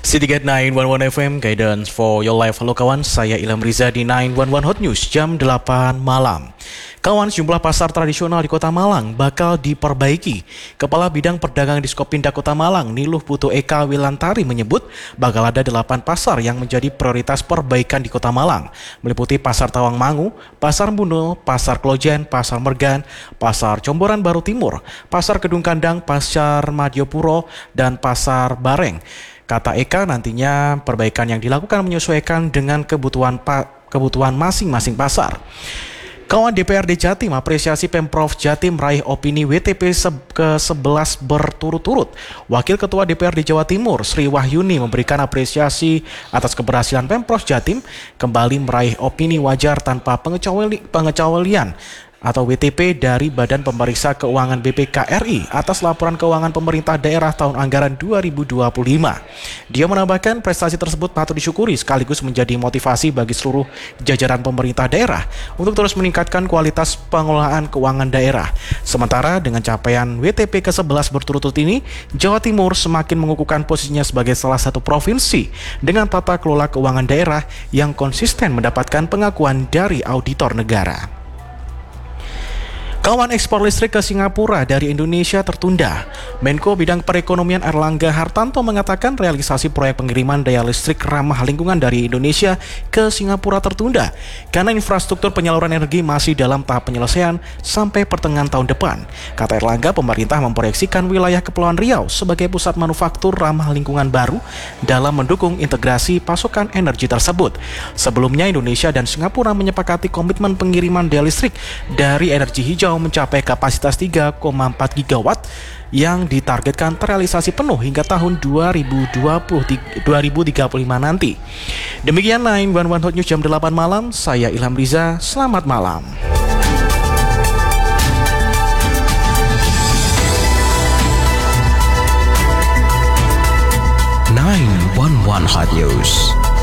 City 911 FM, guidance for your life. Halo kawan, saya Ilham Riza di 911 Hot News jam 8 malam. Kawan, sejumlah pasar tradisional di Kota Malang bakal diperbaiki. Kepala Bidang Perdagangan Diskopindah Kota Malang, Niluh Putu Eka Wilantari menyebut bakal ada 8 pasar yang menjadi prioritas perbaikan di Kota Malang, meliputi Pasar Tawangmangu, Pasar Buno, Pasar Klojen, Pasar Mergan, Pasar Comboran Baru Timur, Pasar Kedung Kandang, Pasar Madiopuro, dan Pasar Bareng. Kata Eka, nantinya perbaikan yang dilakukan menyesuaikan dengan kebutuhan masing-masing pasar. Kawan, DPRD Jatim apresiasi Pemprov Jatim meraih opini WTP ke-11 berturut-turut. Wakil Ketua DPRD Jawa Timur, Sri Wahyuni, memberikan apresiasi atas keberhasilan Pemprov Jatim kembali meraih opini wajar tanpa pengecualian atau WTP dari Badan Pemeriksa Keuangan BPK-RI atas laporan keuangan pemerintah daerah tahun anggaran 2025. Dia menambahkan prestasi tersebut patut disyukuri sekaligus menjadi motivasi bagi seluruh jajaran pemerintah daerah untuk terus meningkatkan kualitas pengelolaan keuangan daerah. Sementara dengan capaian WTP ke-11 berturut-turut ini, Jawa Timur semakin mengukuhkan posisinya sebagai salah satu provinsi dengan tata kelola keuangan daerah yang konsisten mendapatkan pengakuan dari auditor negara. Kawan, ekspor listrik ke Singapura dari Indonesia tertunda. Menko Bidang Perekonomian Erlangga Hartanto mengatakan realisasi proyek pengiriman daya listrik ramah lingkungan dari Indonesia ke Singapura tertunda karena infrastruktur penyaluran energi masih dalam tahap penyelesaian sampai pertengahan tahun depan. Kata Erlangga, pemerintah memproyeksikan wilayah Kepulauan Riau sebagai pusat manufaktur ramah lingkungan baru dalam mendukung integrasi pasokan energi tersebut. Sebelumnya, Indonesia dan Singapura menyepakati komitmen pengiriman daya listrik dari energi hijau mencapai kapasitas 3,4 gigawatt yang ditargetkan terrealisasi penuh hingga tahun 2035 nanti. Demikian 911 Hot News jam 8 malam, saya Ilham Riza, selamat malam. 911 Hot News.